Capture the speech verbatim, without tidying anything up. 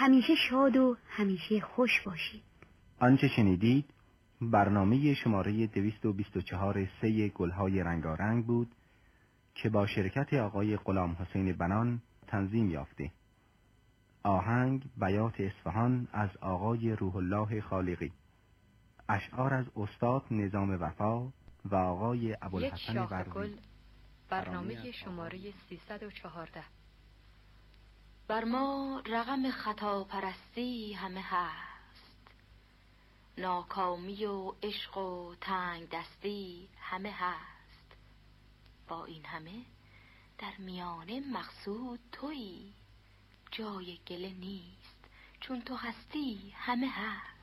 همیشه شاد و همیشه خوش باشید. آنچه شنیدید برنامه شماره دویست و بیست و چهار سه گلهای رنگارنگ بود که با شرکت آقای غلام حسین بنان تنظیم یافته. آهنگ بیات اصفهان از آقای روح الله خالقی، اشعار از استاد نظام وفا و آقای ابوالحسن بروی. برنامه شماره سیصد و چهارده. بر ما رقم خطا پرستی همه هست، ناکامی و عشق و تنگ دستی همه هست. با این همه در میانه مقصود تویی، جای گله نیست چون تو هستی همه هست.